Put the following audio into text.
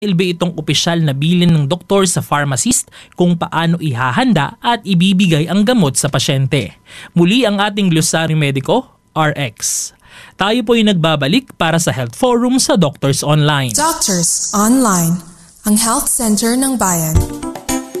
ilbi itong opisyal na bilin ng doktor sa pharmacist kung paano ihahanda at ibibigay ang gamot sa pasyente. Muli ang ating Glossary Medico, RX. Tayo po'y nagbabalik para sa Health Forum sa Doctors Online. Doctors Online, ang health center ng bayan.